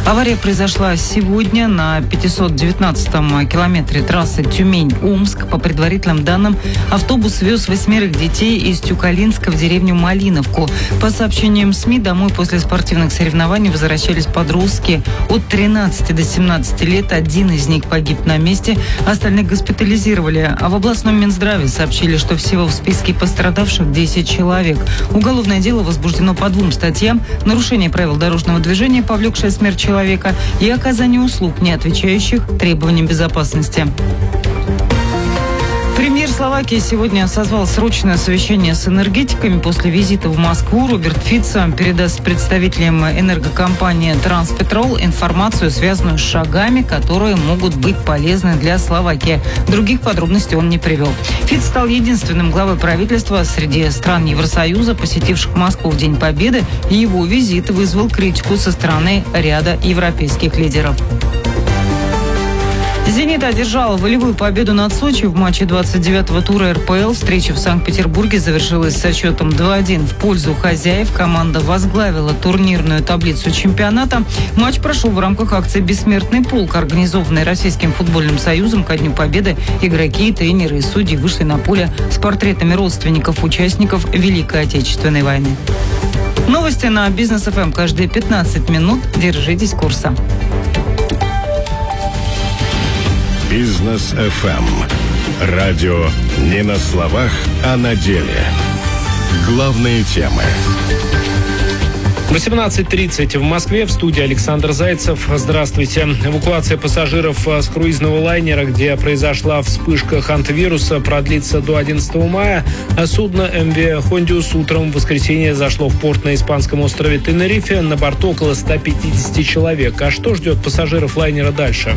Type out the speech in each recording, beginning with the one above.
Авария произошла сегодня на 519-м километре трассы Тюмень-Омск. По предварительным данным, автобус вез 8 детей из Тюкалинска в деревню Малиновку. По сообщениям СМИ, домой после спортивных соревнований возвращались подростки от 13 до 17 лет. Один из них погиб на месте, остальных госпитализировали. А в областном Минздраве сообщили, что всего в списке пострадавших 10 человек. Уголовное дело возбуждено по 2 статьям: нарушение правил дорожного движения, повлекшее смерть человека, и оказание услуг, не отвечающих требованиям безопасности. Премьер Словакии сегодня созвал срочное совещание с энергетиками. После визита в Москву Роберт Фицо передаст представителям энергокомпании «Транспетрол» информацию, связанную с шагами, которые могут быть полезны для Словакии. Других подробностей он не привел. Фиц стал единственным главой правительства среди стран Евросоюза, посетивших Москву в День Победы, и его визит вызвал критику со стороны ряда европейских лидеров. «Зенит» одержал волевую победу над Сочи в матче 29-го тура РПЛ. Встреча в Санкт-Петербурге завершилась со счетом 2-1 в пользу хозяев. Команда возглавила турнирную таблицу чемпионата. Матч прошел в рамках акции «Бессмертный полк», организованной Российским футбольным союзом. Ко Дню Победы игроки, тренеры и судьи вышли на поле с портретами родственников участников Великой Отечественной войны. Новости на Бизнес ФМ каждые 15 минут. Держитесь курса. Бизнес ФМ. Радио не на словах, а на деле. Главные темы. 18:30 в Москве. В студии Александр Зайцев. Здравствуйте. Эвакуация пассажиров с круизного лайнера, где произошла вспышка хантавируса, продлится до 11 мая. Судно МВ «Хондиус» утром в воскресенье зашло в порт на испанском острове Тенерифе. На борту около 150 человек. А что ждет пассажиров лайнера дальше?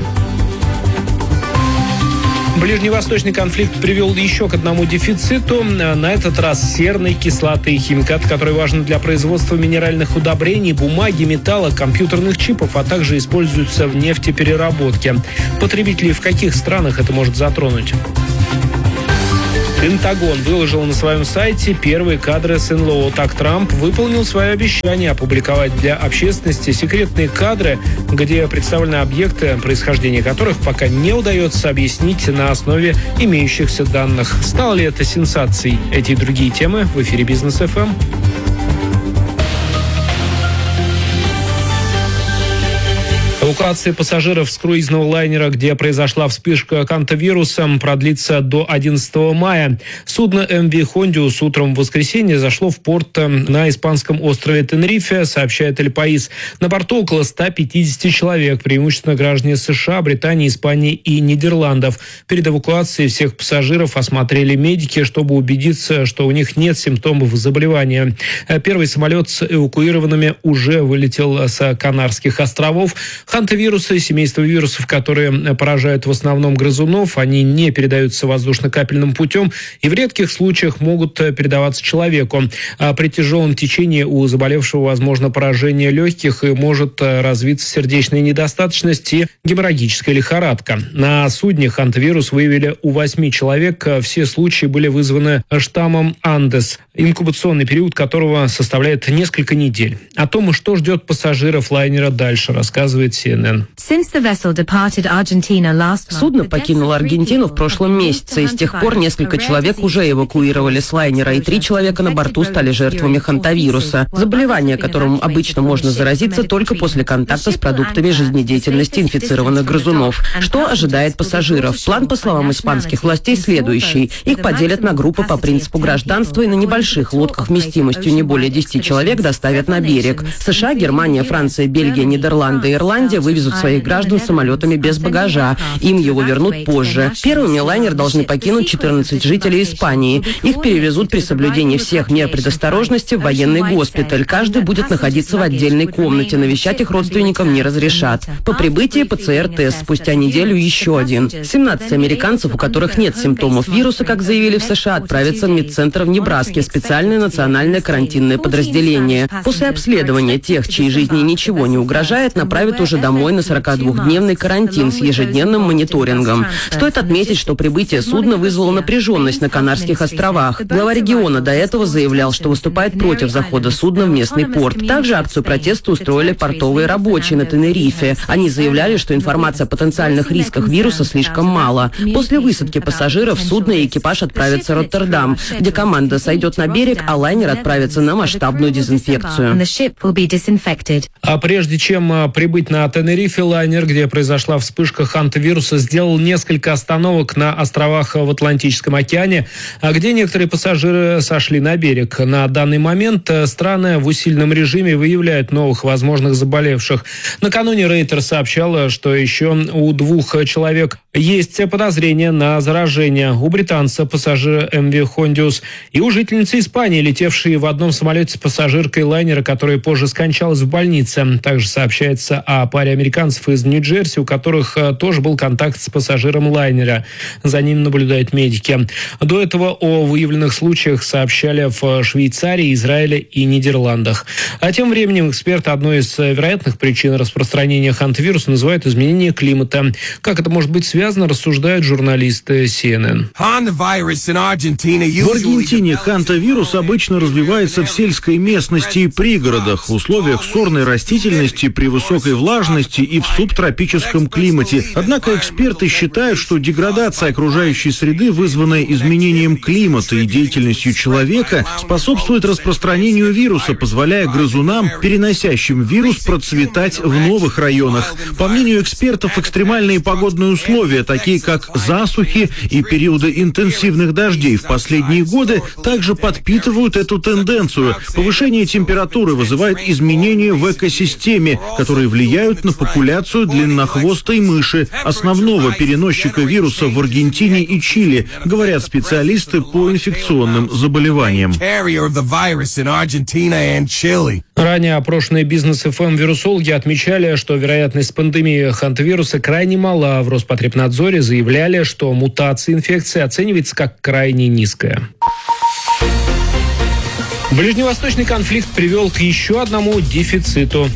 Ближневосточный конфликт привел еще к одному дефициту. На этот раз серной кислоты, химикат, который важен для производства минеральных удобрений, бумаги, металла, компьютерных чипов, а также используется в нефтепереработке. Потребителей в каких странах это может затронуть? Пентагон выложил на своем сайте первые кадры с НЛО. Так Трамп выполнил свое обещание опубликовать для общественности секретные кадры, где представлены объекты, происхождение которых пока не удается объяснить на основе имеющихся данных. Стало ли это сенсацией? Эти и другие темы в эфире Бизнес ФМ. Эвакуация пассажиров с круизного лайнера, где произошла вспышка хантавируса, продлится до 11 мая. Судно МВ «Хондиус» утром в воскресенье зашло в порт на испанском острове Тенерифе, сообщает Эль Паис. На борту около 150 человек, преимущественно граждане США, Британии, Испании и Нидерландов. Перед эвакуацией всех пассажиров осмотрели медики, чтобы убедиться, что у них нет симптомов заболевания. Первый самолет с эвакуированными уже вылетел с Канарских островов. Хантавирусы, семейство вирусов, которые поражают в основном грызунов, они не передаются воздушно-капельным путем и в редких случаях могут передаваться человеку. При тяжелом течении у заболевшего возможно поражение легких и может развиться сердечная недостаточность и геморрагическая лихорадка. На судне хантавирус выявили у 8 человек. Все случаи были вызваны штаммом Андес, инкубационный период которого составляет несколько недель. О том, что ждет пассажиров лайнера дальше, рассказывает CNN. Судно покинуло Аргентину в прошлом месяце, и с тех пор несколько человек уже эвакуировали с лайнера, и 3 человека на борту стали жертвами хантавируса, заболевание, которым обычно можно заразиться только после контакта с продуктами жизнедеятельности инфицированных грызунов. Что ожидает пассажиров? План, по словам испанских властей, следующий. Их поделят на группы по принципу гражданства и на небольших лодках вместимостью не более 10 человек доставят на берег. США, Германия, Франция, Бельгия, Нидерланды и Ирландия вывезут своих граждан самолетами без багажа. Им его вернут позже. Первыми лайнер должны покинуть 14 жителей Испании. Их перевезут при соблюдении всех мер предосторожности в военный госпиталь. Каждый будет находиться в отдельной комнате. Навещать их родственникам не разрешат. По прибытии ПЦР-тест. Спустя неделю еще один. 17 американцев, у которых нет симптомов вируса, как заявили в США, отправятся в медцентр в Небраске, специальное национальное карантинное подразделение. После обследования тех, чьей жизни ничего не угрожает, направят уже домой на 42-дневный карантин с ежедневным мониторингом. Стоит отметить, что прибытие судна вызвало напряженность на Канарских островах. Глава региона до этого заявлял, что выступает против захода судна в местный порт. Также акцию протеста устроили портовые рабочие на Тенерифе. Они заявляли, что информации о потенциальных рисках вируса слишком мало. После высадки пассажиров судно и экипаж отправятся в Роттердам, где команда сойдет на берег, а лайнер отправится на масштабную дезинфекцию. А прежде чем прибыть на Тенерифе, лайнер, где произошла вспышка хантавируса, сделал несколько остановок на островах в Атлантическом океане, где некоторые пассажиры сошли на берег. На данный момент страны в усиленном режиме выявляют новых возможных заболевших. Накануне Рейтер сообщала, что еще у 2 человек есть подозрение на заражение. У британца, пассажира MV Hondius, и у жительницы Испании, летевшей в одном самолете с пассажиркой лайнера, которая позже скончалась в больнице. Также сообщается о паре американцев из Нью-Джерси, у которых тоже был контакт с пассажиром лайнера. За ним наблюдают медики. До этого о выявленных случаях сообщали в Швейцарии, Израиле и Нидерландах. А тем временем эксперты одной из вероятных причин распространения хантавируса называют изменение климата. Как это может быть связано, рассуждают журналисты CNN. В Аргентине хантавирус обычно развивается в сельской местности и пригородах, в условиях сорной растительности, при высокой влажности и в субтропическом климате. Однако эксперты считают, что деградация окружающей среды, вызванная изменением климата и деятельностью человека, способствует распространению вируса, позволяя грызунам, переносящим вирус, процветать в новых районах. По мнению экспертов, экстремальные погодные условия, такие как засухи и периоды интенсивных дождей в последние годы, также подпитывают эту тенденцию. Повышение температуры вызывает изменения в экосистеме, которые влияют на популяцию длиннохвостой мыши, основного переносчика вируса в Аргентине и Чили, говорят специалисты по инфекционным заболеваниям. Ранее опрошенные Бизнес-ФМ-вирусологи отмечали, что вероятность пандемии хантавируса крайне мала. В Роспотребнадзоре заявляли, что мутация инфекции оценивается как крайне низкая. Ближневосточный конфликт привел к еще одному дефициту.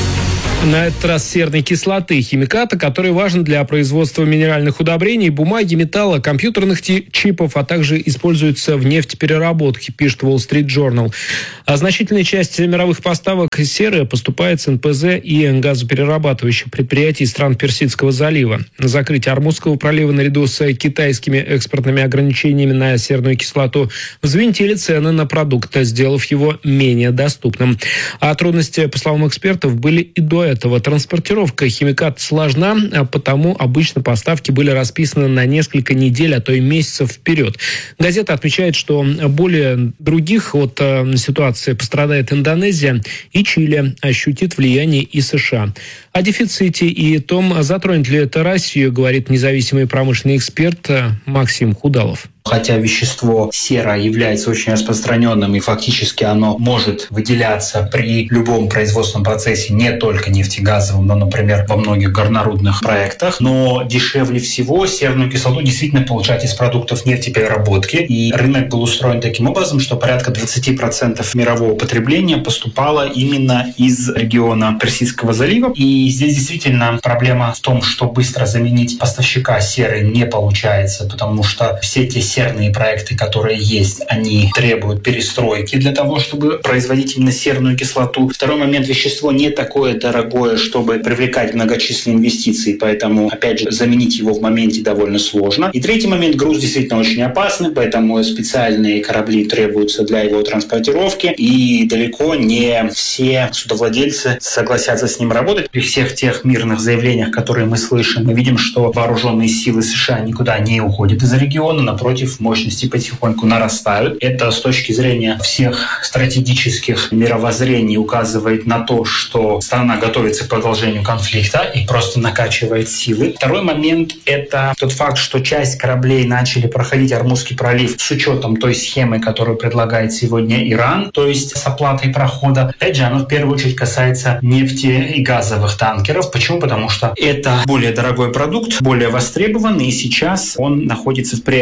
На этот раз серной кислоты, химиката, который важен для производства минеральных удобрений, бумаги, металла, компьютерных чипов, а также используется в нефтепереработке, пишет Wall Street Journal. А значительная часть мировых поставок серы поступает с НПЗ и газоперерабатывающих предприятий стран Персидского залива. Закрытие Ормузского пролива наряду с китайскими экспортными ограничениями на серную кислоту взвинтили цены на продукт, сделав его менее доступным. А трудности, по словам экспертов, были и до этого. Транспортировка химиката сложна, а потому обычно поставки были расписаны на несколько недель, а то и месяцев вперед. Газета отмечает, что более других от ситуации пострадает Индонезия и Чили, ощутит влияние и США. О дефиците и том, затронет ли это Россию, говорит независимый промышленный эксперт Максим Худалов. Хотя вещество сера является очень распространенным и фактически оно может выделяться при любом производственном процессе, не только нефтегазовом, но, например, во многих горнорудных проектах, но дешевле всего серную кислоту действительно получать из продуктов нефтепереработки. И рынок был устроен таким образом, что порядка 20% мирового потребления поступало именно из региона Персидского залива. И здесь действительно проблема в том, что быстро заменить поставщика серы не получается, потому что все те серные проекты, которые есть, они требуют перестройки для того, чтобы производить именно серную кислоту. Второй момент, вещество не такое дорогое, чтобы привлекать многочисленные инвестиции, поэтому, опять же, заменить его в моменте довольно сложно. И третий момент, груз действительно очень опасный, поэтому специальные корабли требуются для его транспортировки, и далеко не все судовладельцы согласятся с ним работать. При всех тех мирных заявлениях, которые мы слышим, мы видим, что вооруженные силы США никуда не уходят из региона, напротив, мощности потихоньку нарастают. Это с точки зрения всех стратегических мировоззрений указывает на то, что страна готовится к продолжению конфликта и просто накачивает силы. Второй момент – это тот факт, что часть кораблей начали проходить Ормузский пролив с учетом той схемы, которую предлагает сегодня Иран, то есть с оплатой прохода. Опять же, оно в первую очередь касается нефти и газовых танкеров. Почему? Потому что это более дорогой продукт, более востребованный, и сейчас он находится в приоритете.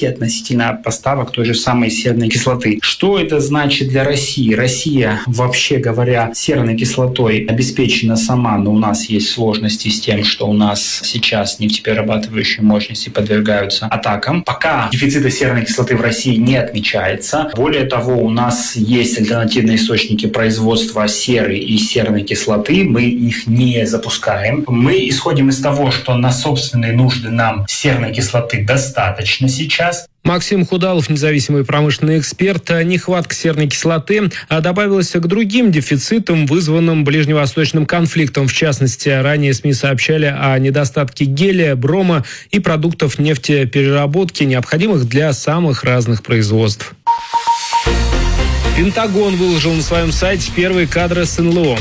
известий относительно поставок той же самой серной кислоты. Что это значит для России? Россия, вообще говоря, серной кислотой обеспечена сама, но у нас есть сложности с тем, что у нас сейчас нефтеперерабатывающие мощности подвергаются атакам. Пока дефицита серной кислоты в России не отмечается. Более того, у нас есть альтернативные источники производства серы и серной кислоты. Мы их не запускаем. Мы исходим из того, что на собственные нужды нам серной кислоты достаточно сейчас. Максим Худалов, независимый промышленный эксперт. Нехватка серной кислоты добавилась к другим дефицитам, вызванным ближневосточным конфликтом. В частности, ранее СМИ сообщали о недостатке гелия, брома и продуктов нефтепереработки, необходимых для самых разных производств. Пентагон выложил на своем сайте первые кадры с НЛО.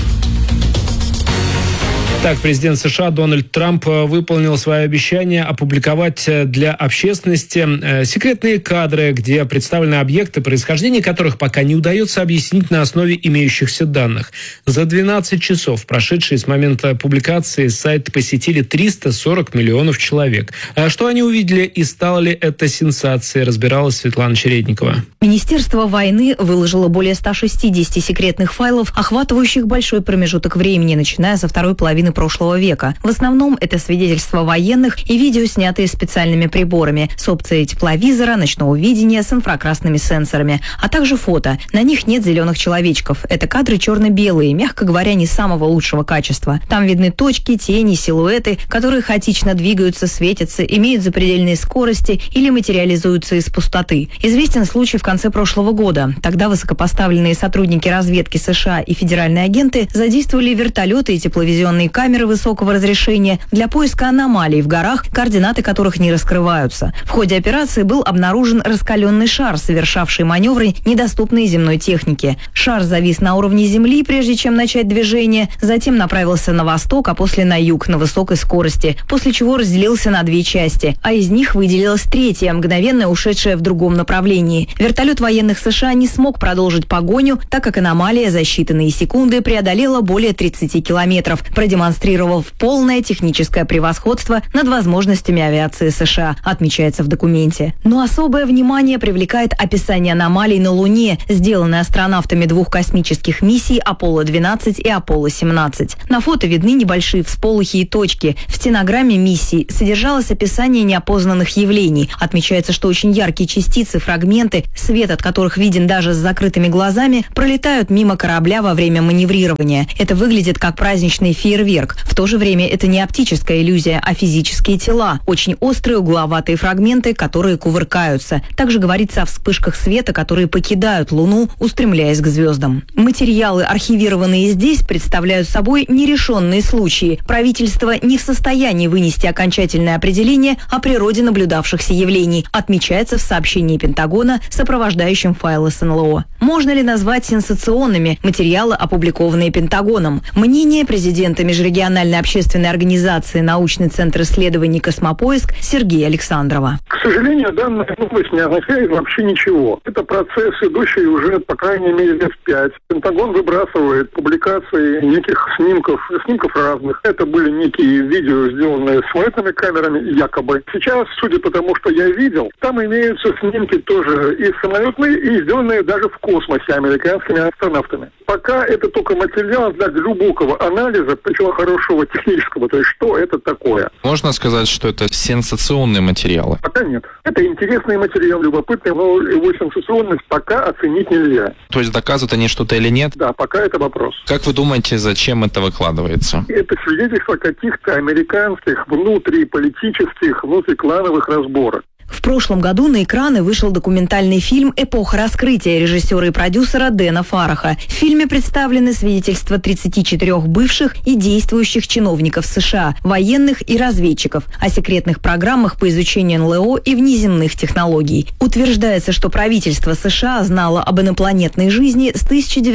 Так, президент США Дональд Трамп выполнил свое обещание опубликовать для общественности секретные кадры, где представлены объекты, происхождение которых пока не удается объяснить на основе имеющихся данных. За 12 часов, прошедшие с момента публикации, сайт посетили 340 миллионов человек. А что они увидели и стало ли это сенсацией, разбиралась Светлана Чередникова. Министерство войны выложило более 160 секретных файлов, охватывающих большой промежуток времени, начиная со второй половины прошлого века. В основном это свидетельства военных и видео, снятые специальными приборами с опцией тепловизора, ночного видения с инфракрасными сенсорами, а также фото. На них нет зеленых человечков. Это кадры черно-белые, мягко говоря, не самого лучшего качества. Там видны точки, тени, силуэты, которые хаотично двигаются, светятся, имеют запредельные скорости или материализуются из пустоты. Известен случай в конце прошлого года. Тогда высокопоставленные сотрудники разведки США и федеральные агенты задействовали вертолеты и тепловизионные камеры высокого разрешения для поиска аномалий в горах, координаты которых не раскрываются. В ходе операции был обнаружен раскаленный шар, совершавший маневры, недоступные земной технике. Шар завис на уровне земли, прежде чем начать движение, затем направился на восток, а после на юг, на высокой скорости, после чего разделился на две части, а из них выделилась третья, мгновенно ушедшая в другом направлении. Вертолет военных США не смог продолжить погоню, так как аномалия за считанные секунды преодолела более 30 километров, продемонстрировав полное техническое превосходство над возможностями авиации США, отмечается в документе. Но особое внимание привлекает описание аномалий на Луне, сделанное астронавтами двух космических миссий Аполло-12 и Аполло-17. На фото видны небольшие всполохи и точки. В стенограмме миссий содержалось описание неопознанных явлений. Отмечается, что очень яркие частицы, фрагменты, свет от которых виден даже с закрытыми глазами, пролетают мимо корабля во время маневрирования. Это выглядит как праздничный фейерверк. В то же время это не оптическая иллюзия, а физические тела. Очень острые угловатые фрагменты, которые кувыркаются. Также говорится о вспышках света, которые покидают Луну, устремляясь к звездам. Материалы, архивированные здесь, представляют собой нерешенные случаи. Правительство не в состоянии вынести окончательное определение о природе наблюдавшихся явлений, отмечается в сообщении Пентагона, сопровождающем файлы с НЛО. Можно ли назвать сенсационными материалы, опубликованные Пентагоном? Мнение президента межрегиональной общественной организации «Научный центр исследований «Космопоиск» Сергея Александрова. К сожалению, данная новость не означает вообще ничего. Это процесс, идущий уже, по крайней мере, лет 5. Пентагон выбрасывает публикации неких снимков разных. Это были некие видео, сделанные самолетными камерами, якобы. Сейчас, судя по тому, что я видел, там имеются снимки тоже и самолетные, и сделанные даже в космосе американскими астронавтами. Пока это только материал для глубокого анализа, причем хорошего технического, то есть что это такое. Можно сказать, что это сенсационные материалы? Пока нет. Это интересный материал, любопытный, но его сенсационность пока оценить нельзя. То есть доказывают они что-то или нет? Да, пока это вопрос. Как вы думаете, зачем это выкладывается? Это свидетельство каких-то американских внутриполитических, внутриклановых разборок. В прошлом году на экраны вышел документальный фильм «Эпоха раскрытия» режиссера и продюсера Дэна Фараха. В фильме представлены свидетельства 34 бывших и действующих чиновников США, военных и разведчиков, о секретных программах по изучению НЛО и внеземных технологий. Утверждается, что правительство США знало об инопланетной жизни с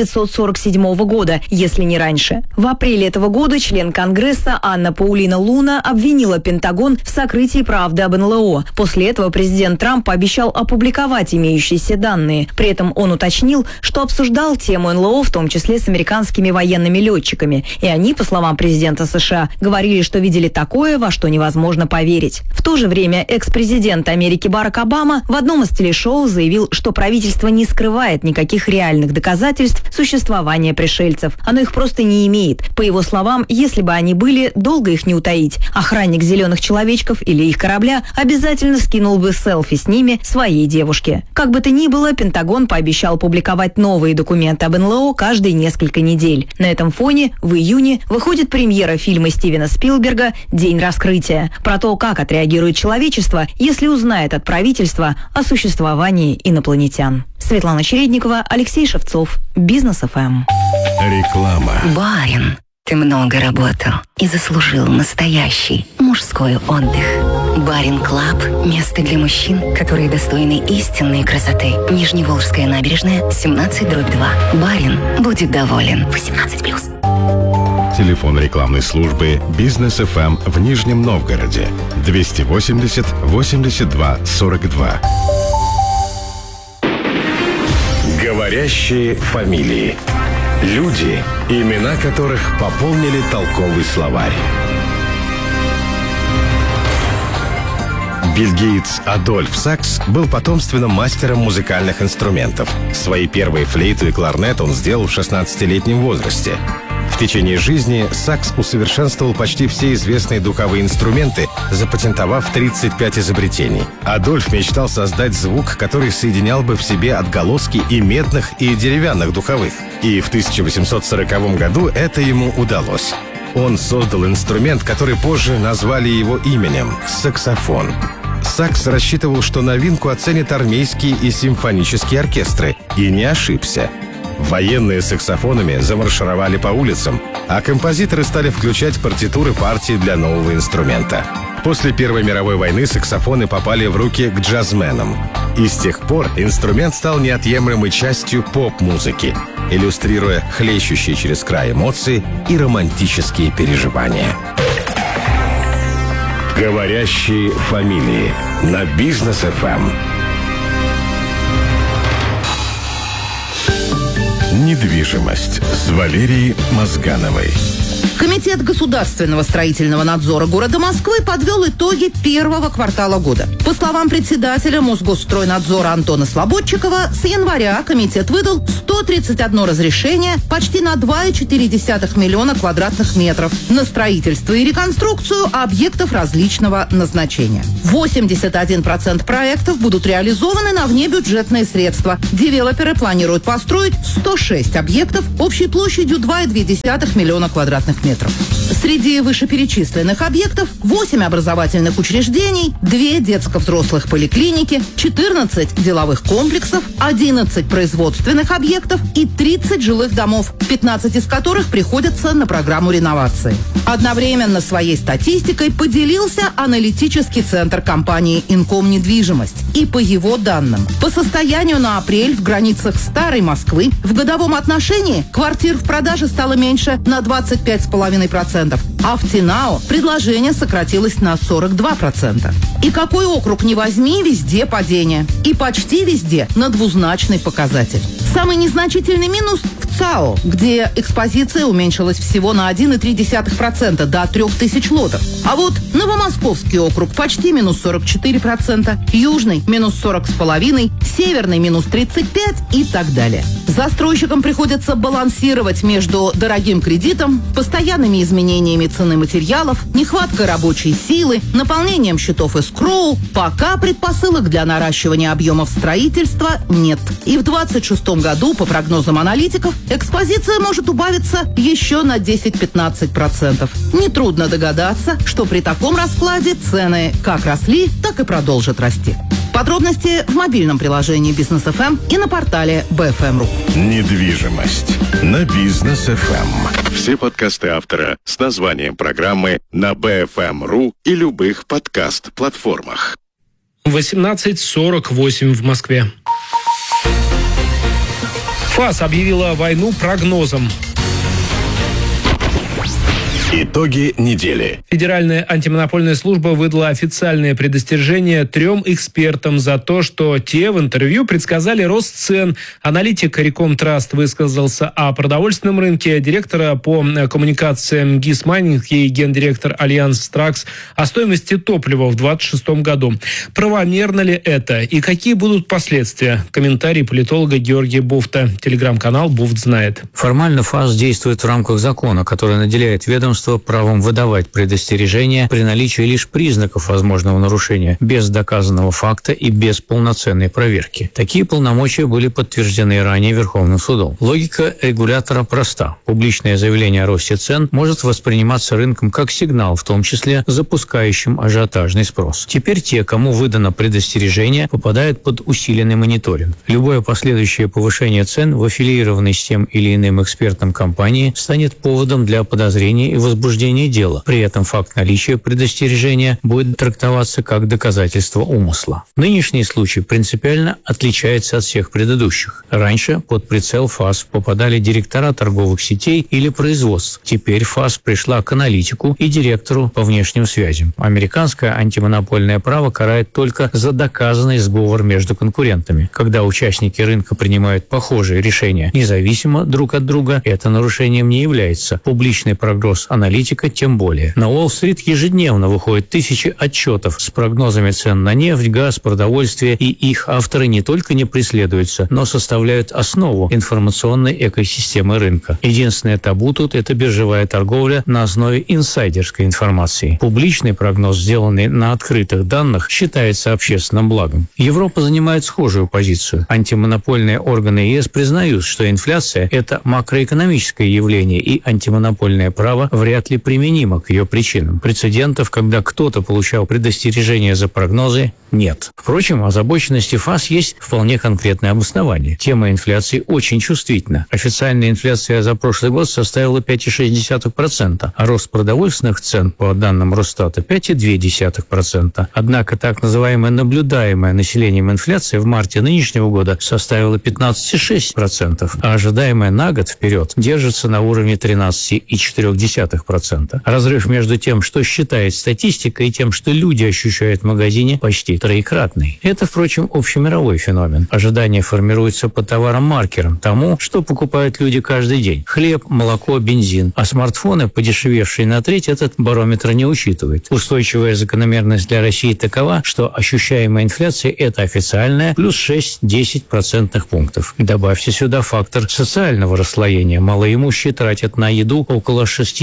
1947 года, если не раньше. В апреле этого года член Конгресса Анна Паулина Луна обвинила Пентагон в сокрытии правды об НЛО. После этого этого президент Трамп пообещал опубликовать имеющиеся данные. При этом он уточнил, что обсуждал тему НЛО, в том числе с американскими военными летчиками. И они, по словам президента США, говорили, что видели такое, во что невозможно поверить. В то же время экс-президент Америки Барак Обама в одном из телешоу заявил, что правительство не скрывает никаких реальных доказательств существования пришельцев. Оно их просто не имеет. По его словам, если бы они были, долго их не утаить. Охранник зеленых человечков или их корабля обязательно скинул бы селфи с ними своей девушке. Как бы то ни было, Пентагон пообещал публиковать новые документы об НЛО каждые несколько недель. На этом фоне в июне выходит премьера фильма Стивена Спилберга «День раскрытия». Про то, как отреагирует человечество, если узнает от правительства о существовании инопланетян. Светлана Чередникова, Алексей Шевцов, Бизнес ФМ. Реклама. Барин, ты много работал и заслужил настоящий мужской отдых. Барин Клаб – место для мужчин, которые достойны истинной красоты. Нижневолжская набережная, 17/2. Барин будет доволен. 18+. Телефон рекламной службы «Бизнес ФМ» в Нижнем Новгороде 280 82 42. Говорящие фамилии. Люди, имена которых пополнили толковый словарь. Бельгиец Адольф Сакс был потомственным мастером музыкальных инструментов. Свои первые флейту и кларнет он сделал в 16-летнем возрасте. В течение жизни Сакс усовершенствовал почти все известные духовые инструменты, запатентовав 35 изобретений. Адольф мечтал создать звук, который соединял бы в себе отголоски и медных, и деревянных духовых. И в 1840 году это ему удалось. Он создал инструмент, который позже назвали его именем – саксофон. Сакс рассчитывал, что новинку оценят армейские и симфонические оркестры, и не ошибся. Военные с саксофонами замаршировали по улицам, а композиторы стали включать партитуры партий для нового инструмента. После Первой мировой войны саксофоны попали в руки к джазменам. И с тех пор инструмент стал неотъемлемой частью поп-музыки, иллюстрируя хлещущие через край эмоции и романтические переживания. Говорящие фамилии на Бизнес ФМ. Недвижимость с Валерией Мозгановой. Комитет государственного строительного надзора города Москвы подвел итоги первого квартала года. По словам председателя Мосгосстройнадзора Антона Слободчикова, с января комитет выдал 131 разрешение почти на 2,4 миллиона квадратных метров на строительство и реконструкцию объектов различного назначения. 81% проектов будут реализованы на внебюджетные средства. Девелоперы планируют построить 106 объектов общей площадью 2,2 миллиона квадратных метров. Среди вышеперечисленных объектов 8 образовательных учреждений, 2 детско-взрослых поликлиники, 14 деловых комплексов, 11 производственных объектов и 30 жилых домов, 15 из которых приходятся на программу реновации. Одновременно своей статистикой поделился аналитический центр компании «Инком Недвижимость». И по его данным, по состоянию на апрель в границах Старой Москвы в годовом отношении квартир в продаже стало меньше на 25,5%, а в Тинао предложение сократилось на 42%. И какой округ ни возьми, везде падение. И почти везде на двузначный показатель. Самый незначительный минус в ЦАО, где экспозиция уменьшилась всего на 1,3% до 3000 лотов. А вот Новомосковский округ почти минус 44%, Южный минус 40,5%, Северный минус 35% и так далее. Застройщикам приходится балансировать между дорогим кредитом, постоянными изменениями цены материалов, нехваткой рабочей силы, наполнением счетов эскроу, пока предпосылок для наращивания объемов строительства нет. И в 2026 году, по прогнозам аналитиков, экспозиция может убавиться еще на 10-15%. Нетрудно догадаться, что при таком раскладе цены как росли, так и продолжат расти. Подробности в мобильном приложении Бизнес ФМ и на портале BFM.ru. Недвижимость на Бизнес ФМ. Все подкасты автора с названием программы на BFM.ru и любых подкаст-платформах. 18:48 в Москве. ФАС объявила войну прогнозам. Итоги недели. Федеральная антимонопольная служба выдала официальное предостережение 3 экспертам за то, что те в интервью предсказали рост цен. Аналитик Реком Траст высказался о продовольственном рынке, директора по коммуникациям ГИС Майнинг и гендиректор Альянс Стракс о стоимости топлива в 2026 году. Правомерно ли это и какие будут последствия? Комментарий политолога Георгия Бофта. Телеграм-канал «Бофт знает». Формально ФАС действует в рамках закона, который наделяет ведомство правом выдавать предостережения при наличии лишь признаков возможного нарушения, без доказанного факта и без полноценной проверки. Такие полномочия были подтверждены ранее Верховным судом. Логика регулятора проста. Публичное заявление о росте цен может восприниматься рынком как сигнал, в том числе запускающим ажиотажный спрос. Теперь те, кому выдано предостережение, попадают под усиленный мониторинг. Любое последующее повышение цен в аффилированной с тем или иным экспертом компании станет поводом для подозрений и возбуждения дела. При этом факт наличия предостережения будет трактоваться как доказательство умысла. Нынешний случай принципиально отличается от всех предыдущих. Раньше под прицел ФАС попадали директора торговых сетей или производств. Теперь ФАС пришла к аналитику и директору по внешним связям. Американское антимонопольное право карает только за доказанный сговор между конкурентами. Когда участники рынка принимают похожие решения независимо друг от друга, это нарушением не является. Публичный прогноз аналитика тем более. На Уолл-стрит ежедневно выходят тысячи отчетов с прогнозами цен на нефть, газ, продовольствие, и их авторы не только не преследуются, но составляют основу информационной экосистемы рынка. Единственное табу тут – это биржевая торговля на основе инсайдерской информации. Публичный прогноз, сделанный на открытых данных, считается общественным благом. Европа занимает схожую позицию. Антимонопольные органы ЕС признают, что инфляция – это макроэкономическое явление, и антимонопольное право вряд ли применимо к ее причинам. Прецедентов, когда кто-то получал предостережение за прогнозы, нет. Впрочем, озабоченности ФАС есть вполне конкретное обоснование. Тема инфляции очень чувствительна. Официальная инфляция за прошлый год составила 5,6%, а рост продовольственных цен, по данным Росстата, 5,2%. Однако так называемая наблюдаемая населением инфляция в марте нынешнего года составила 15,6%, а ожидаемая на год вперед держится на уровне 13,4%. Разрыв между тем, что считает статистика, и тем, что люди ощущают в магазине, почти троекратный. Это, впрочем, общемировой феномен. Ожидания формируются по товарам-маркерам, тому, что покупают люди каждый день. Хлеб, молоко, бензин. А смартфоны, подешевевшие на треть, этот барометр не учитывает. Устойчивая закономерность для России такова, что ощущаемая инфляция – это официальная плюс 6-10 процентных пунктов. Добавьте сюда фактор социального расслоения. Малоимущие тратят на еду около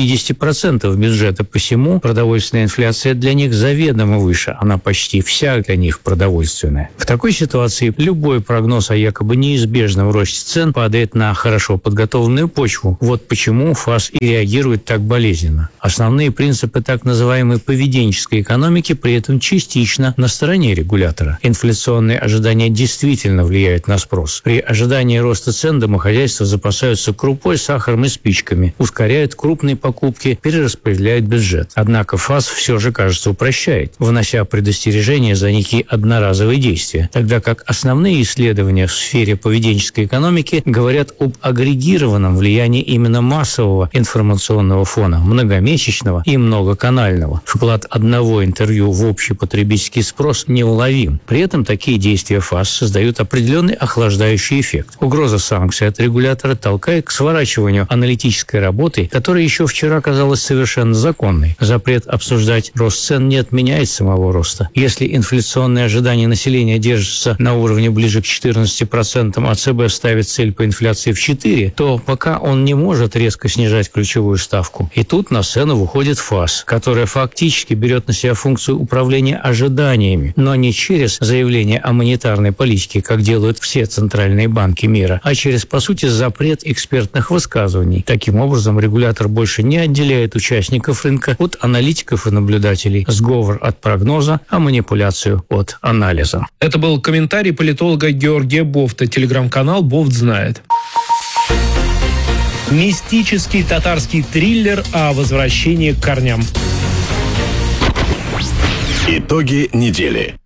60% бюджета, посему продовольственная инфляция для них заведомо выше. Она почти вся для них продовольственная. В такой ситуации любой прогноз о якобы неизбежном росте цен падает на хорошо подготовленную почву. Вот почему ФАС и реагирует так болезненно. Основные принципы так называемой поведенческой экономики при этом частично на стороне регулятора. Инфляционные ожидания действительно влияют на спрос. При ожидании роста цен домохозяйства запасаются крупой, сахаром и спичками, ускоряют крупные покупки, перераспределяют бюджет. Однако ФАС все же, кажется, упрощает, внося предостережения за некие одноразовые действия, тогда как основные исследования в сфере поведенческой экономики говорят об агрегированном влиянии именно массового информационного фона, многомесячного и многоканального. Вклад одного интервью в общий потребительский спрос неуловим. При этом такие действия ФАС создают определенный охлаждающий эффект. Угроза санкций от регулятора толкает к сворачиванию аналитической работы, которая еще вчера казалась совершенно законной. Запрет обсуждать рост цен не отменяет самого роста. Если инфляционные ожидания населения держатся на уровне ближе к 14%, а ЦБ ставит цель по инфляции в 4%, то пока он не может резко снижать ключевую ставку. И тут на сцену выходит ФАС, которая фактически берет на себя функцию управления ожиданиями, но не через заявление о монетарной политике, как делают все центральные банки мира, а через, по сути, запрет экспертных высказываний. Таким образом, регулятор больше не отделяет участников рынка от аналитиков и наблюдателей. Сговор от прогноза, а манипуляцию от анализа. Это был комментарий политолога Георгия Бофта. Телеграм-канал «Бофт знает». Мистический татарский триллер о возвращении к корням. Итоги недели.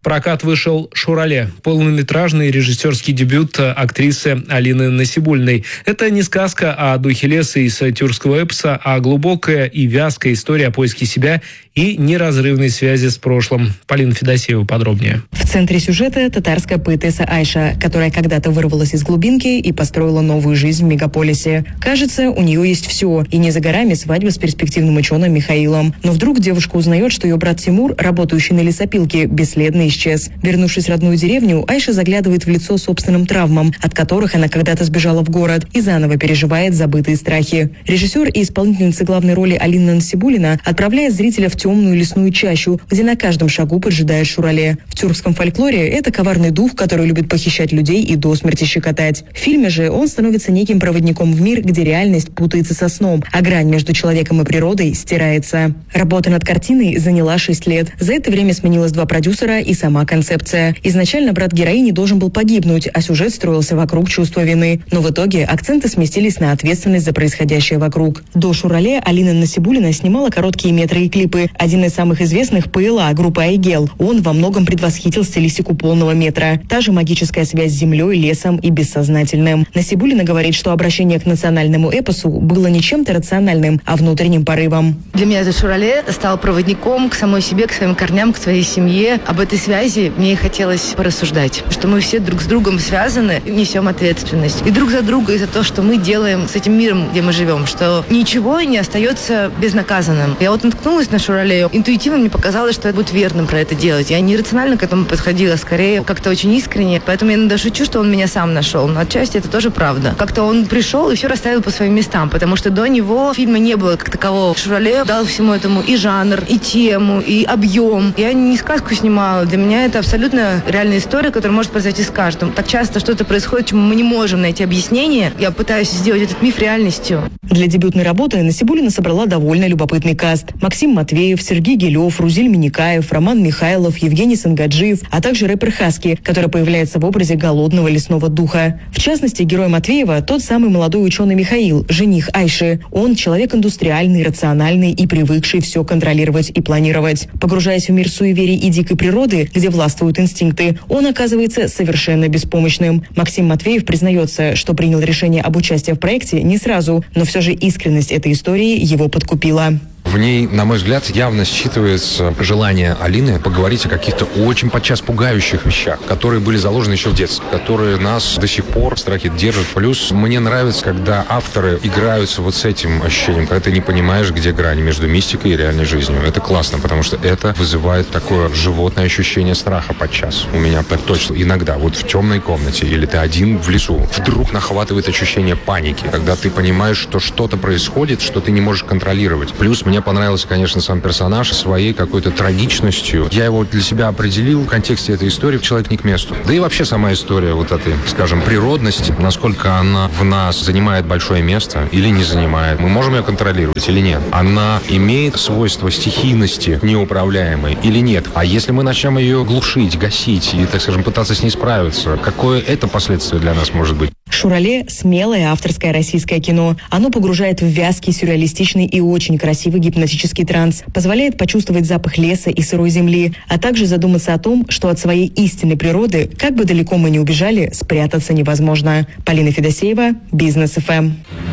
прокат вышел «Шурале» – полнометражный режиссерский дебют актрисы Алины Насибуллиной. Это не сказка о духе леса из тюркского эпоса, а глубокая и вязкая история о поиске себя и неразрывной связи с прошлым. Полина Федосеева подробнее. В центре сюжета татарская поэтесса Айша, которая когда-то вырвалась из глубинки и построила новую жизнь в мегаполисе. Кажется, у нее есть все, и не за горами свадьба с перспективным ученым Михаилом. Но вдруг девушка узнает, что ее брат Тимур, работающий на лесопилке, бесследно исчез. Вернувшись в родную деревню, Айша заглядывает в лицо собственным травмам, от которых она когда-то сбежала в город, и заново переживает забытые страхи. Режиссер и исполнительница главной роли Алина Насибуллина отправляет зрителя в темную лесную чащу, где на каждом шагу поджидает Шурале. В тюркском фольклоре это коварный дух, который любит похищать людей и до смерти щекотать. В фильме же он становится неким проводником в мир, где реальность путается со сном, а грань между человеком и природой стирается. Работа над картиной заняла 6 лет. За это время сменилось 2 продюсера и сама концепция. Изначально брат героини должен был погибнуть, а сюжет строился вокруг чувства вины. Но в итоге акценты сместились на ответственность за происходящее вокруг. До Шурале Алина Насибуллина снимала короткие метры и клипы. Один из самых известных — ПЛА, группа Айгел. Он во многом предвосхитил стилистику полного метра. Та же магическая связь с землей, лесом и бессознательным. Насибуллина говорит, что обращение к национальному эпосу было не чем-то рациональным, а внутренним порывом. Для меня этот Шурале стал проводником к самой себе, к своим корням, к своей семье. Об этой связи мне и хотелось порассуждать. Что мы все друг с другом связаны, несем ответственность. И друг за друга, и за то, что мы делаем с этим миром, где мы живем. Что ничего не остается безнаказанным. Я вот наткнулась на Шурале. Интуитивно мне показалось, что это будет верным про это делать. Я не рационально к этому подходила, скорее как-то очень искренне. Поэтому я иногда шучу, что он меня сам нашел. Но отчасти это тоже правда. Как-то он пришел и все расставил по своим местам. Потому что до него фильма не было как такового. Шурале дал всему этому и жанр, и тему, и объем. Я не сказку снимала. Для меня это абсолютно реальная история, которая может произойти с каждым. Так часто что-то происходит, чему мы не можем найти объяснение. Я пытаюсь сделать этот миф реальностью. Для дебютной работы Насибуллина собрала довольно любопытный каст. Максим Матвеев, Сергей Гелев, Рузиль Миникаев, Роман Михайлов, Евгений Сангаджиев, а также рэпер Хаски, который появляется в образе голодного лесного духа. В частности, герой Матвеева – тот самый молодой ученый Михаил, жених Айши. Он человек индустриальный, рациональный и привыкший все контролировать и планировать. Погружаясь в мир суеверий и дикой природы, где властвуют инстинкты, он оказывается совершенно беспомощным. Максим Матвеев признается, что принял решение об участии в проекте не сразу, но все же искренность этой истории его подкупила. В ней, на мой взгляд, явно считывается желание Алины поговорить о каких-то очень подчас пугающих вещах, которые были заложены еще в детстве, которые нас до сих пор в страхе держат. Плюс мне нравится, когда авторы играются вот с этим ощущением, когда ты не понимаешь, где грань между мистикой и реальной жизнью. Это классно, потому что это вызывает такое животное ощущение страха подчас. У меня так точно иногда, вот в темной комнате, или ты один в лесу, вдруг нахватывает ощущение паники, когда ты понимаешь, что что-то происходит, что ты не можешь контролировать. Плюс мне понравился, конечно, сам персонаж своей какой-то трагичностью. Я его для себя определил в контексте этой истории «Человек не к месту». Да и вообще сама история вот этой, скажем, природности, насколько она в нас занимает большое место или не занимает. Мы можем ее контролировать или нет? Она имеет свойство стихийности неуправляемой или нет? А если мы начнем ее глушить, гасить и, так скажем, пытаться с ней справиться, какое это последствие для нас может быть? «Шурале» — смелое авторское российское кино. Оно погружает в вязкий, сюрреалистичный и очень красивый гипнотический транс, позволяет почувствовать запах леса и сырой земли, а также задуматься о том, что от своей истинной природы, как бы далеко мы ни убежали, спрятаться невозможно. Полина Федосеева, Бизнес ФМ.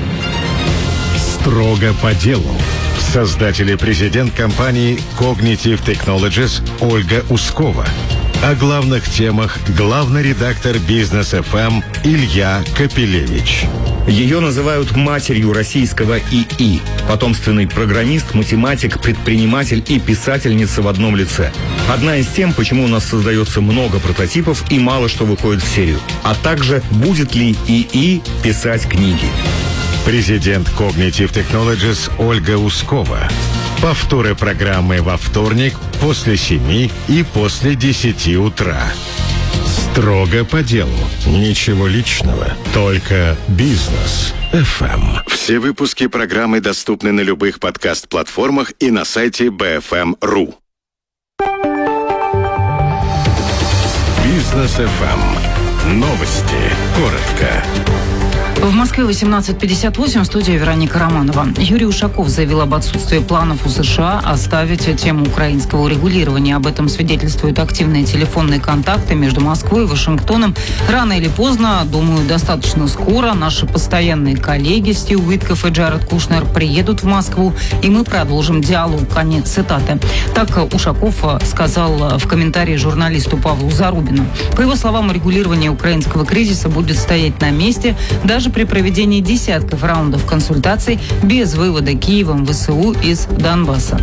Строго по делу. Создатель и президент компании Cognitive Technologies Ольга Ускова. О главных темах главный редактор Бизнес ФМ Илья Капелевич. Ее называют матерью российского ИИ. Потомственный программист, математик, предприниматель и писательница в одном лице. Одна из тем, почему у нас создается много прототипов и мало что выходит в серию. А также, будет ли ИИ писать книги. Президент Cognitive Technologies Ольга Ускова. Повторы программы во вторник после 7 и после 10 утра. Строго по делу. Ничего личного. Только Бизнес ФМ. Все выпуски программы доступны на любых подкаст-платформах и на сайте BFM.ru. Бизнес ФМ. Новости. Коротко. В Москве 18:58, студия Вероника Романова. Юрий Ушаков заявил об отсутствии планов у США оставить тему украинского урегулирования. Об этом свидетельствуют активные телефонные контакты между Москвой и Вашингтоном. Рано или поздно, думаю, достаточно скоро, наши постоянные коллеги Стив Уитков и Джаред Кушнер приедут в Москву, и мы продолжим диалог. Конец цитаты. Так Ушаков сказал в комментарии журналисту Павлу Зарубину. По его словам, урегулирование украинского кризиса будет стоять на месте даже при проведении десятков раундов консультаций без вывода Киевом ВСУ из Донбасса.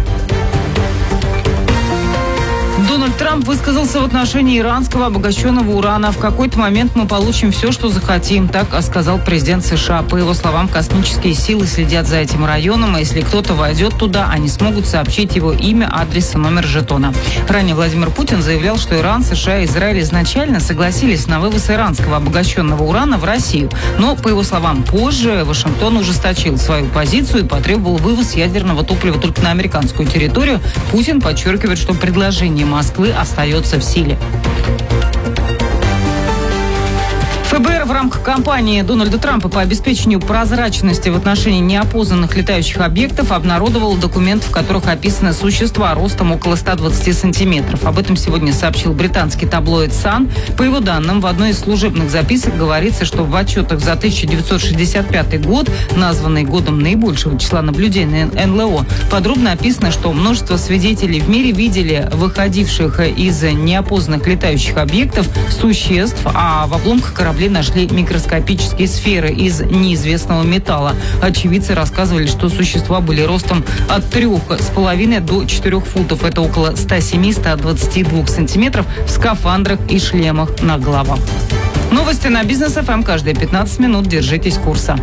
Дональд Трамп высказался в отношении иранского обогащенного урана. В какой-то момент мы получим все, что захотим, так сказал президент США. По его словам, космические силы следят за этим районом, и если кто-то войдет туда, они смогут сообщить его имя, адрес и номер жетона. Ранее Владимир Путин заявлял, что Иран, США и Израиль изначально согласились на вывоз иранского обогащенного урана в Россию. Но, по его словам, позже Вашингтон ужесточил свою позицию и потребовал вывоз ядерного топлива только на американскую территорию. Путин подчеркивает, что предложение Москвы остается в силе. ФБР в рамках кампании Дональда Трампа по обеспечению прозрачности в отношении неопознанных летающих объектов обнародовал документы, в которых описаны существа ростом около 120 сантиметров. Об этом сегодня сообщил британский таблоид Sun. По его данным, в одной из служебных записок говорится, что в отчетах за 1965 год, названный годом наибольшего числа наблюдений НЛО, подробно описано, что множество свидетелей в мире видели выходивших из неопознанных летающих объектов существ, а в обломках корабля нашли микроскопические сферы из неизвестного металла. Очевидцы рассказывали, что существа были ростом от 3,5 до 4 футов. Это около 107-122 сантиметров в скафандрах и шлемах на головах. Новости на Бизнес ФМ каждые 15 минут. Держитесь курса.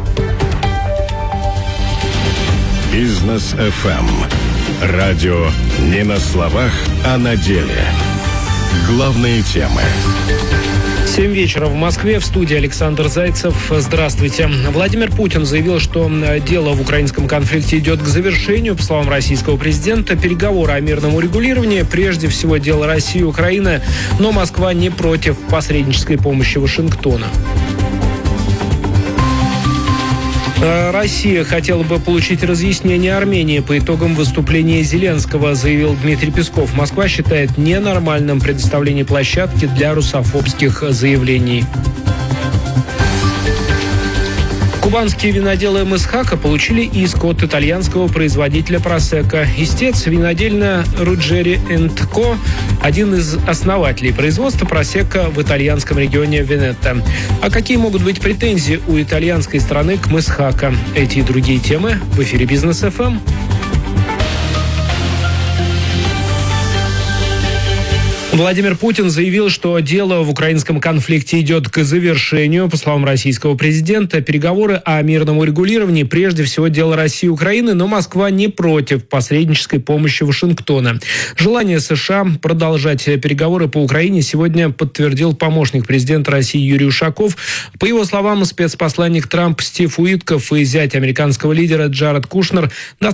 Бизнес ФМ. Радио не на словах, а на деле. Главные темы. 7 вечера в Москве. В студии Александр Зайцев. Здравствуйте. Владимир Путин заявил, что дело в украинском конфликте идет к завершению. По словам российского президента, переговоры о мирном урегулировании прежде всего дело России и Украины, но Москва не против посреднической помощи Вашингтона. Россия хотела бы получить разъяснение Армении по итогам выступления Зеленского, заявил Дмитрий Песков. Москва считает ненормальным предоставление площадки для русофобских заявлений. Кубанские виноделы МСХАКа получили иск от итальянского производителя просекко. Истец винодельня Руджери & Ко, один из основателей производства просекко в итальянском регионе Венето. А какие могут быть претензии у итальянской стороны к МСХАКа? Эти и другие темы в эфире Бизнес ФМ. Владимир Путин заявил, что дело в украинском конфликте идет к завершению. По словам российского президента, переговоры о мирном урегулировании прежде всего дело России и Украины, но Москва не против посреднической помощи Вашингтона. Желание США продолжать переговоры по Украине сегодня подтвердил помощник президента России Юрий Ушаков. По его словам, спецпосланник Трампа Стив Уитков и зять американского лидера Джаред Кушнер